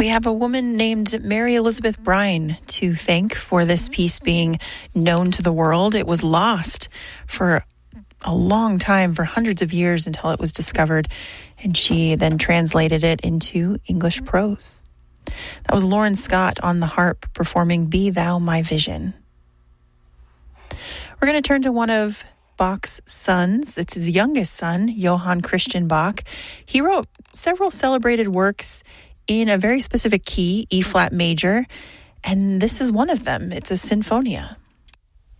We have a woman named Mary Elizabeth Brine to thank for this piece being known to the world. It was lost for a long time, for hundreds of years, until it was discovered, and she then translated it into English prose. That was Lauren Scott on the harp performing Be Thou My Vision. We're going to turn to one of Bach's sons. It's his youngest son, Johann Christian Bach. He wrote several celebrated works in a very specific key, E-flat major, and this is one of them. It's a sinfonia.